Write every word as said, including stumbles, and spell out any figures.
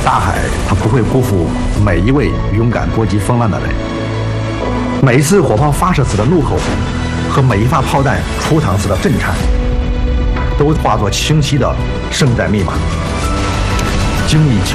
大海它不会辜负每一位勇敢搏击风浪的人。每一次火炮发射时的怒吼和每一发炮弹出膛时的震颤，都化作清晰的圣战密码。精益求